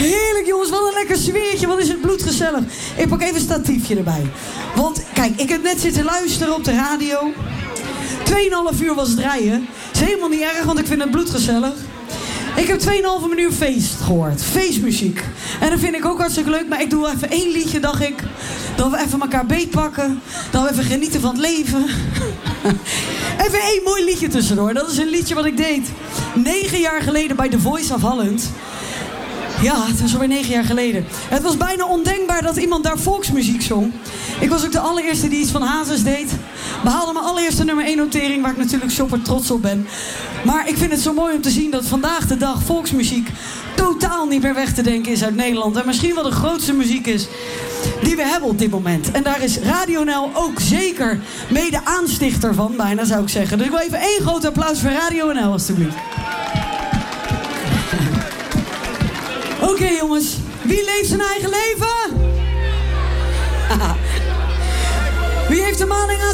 Heerlijk jongens, wat een lekker sfeertje. Wat is het bloedgezellig. Ik pak even een statiefje erbij. Want kijk, ik heb net zitten luisteren op de radio. 2,5 uur was het rijden. Is helemaal niet erg, want ik vind het bloedgezellig. Ik heb 2,5 minuut feest gehoord. Feestmuziek. En dat vind ik ook hartstikke leuk. Maar ik doe even 1 liedje, dacht ik. Dat we even elkaar beetpakken. Dat we even genieten van het leven. Even 1 mooi liedje tussendoor. Dat is een liedje wat ik deed 9 jaar geleden bij The Voice of Holland. Ja, het was alweer 9 jaar geleden. Het was bijna ondenkbaar dat iemand daar volksmuziek zong. Ik was ook de allereerste die iets van Hazes deed. Behaalde mijn allereerste nummer 1 notering, waar ik natuurlijk super trots op ben. Maar ik vind het zo mooi om te zien dat vandaag de dag volksmuziek totaal niet meer weg te denken is uit Nederland. En misschien wel de grootste muziek is die we hebben op dit moment. En daar is Radio NL ook zeker mede aanstichter van, bijna zou ik zeggen. Dus ik wil even 1 groot applaus voor Radio NL, alstublieft. Oké, jongens, wie leeft zijn eigen leven? Wie heeft de maling aan